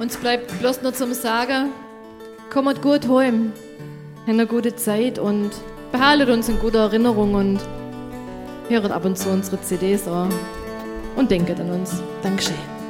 Uns bleibt bloß noch zum Sagen, kommt gut heim, habt eine gute Zeit und behaltet uns in guter Erinnerung und hört ab und zu unsere CDs an und denkt an uns. Dankeschön.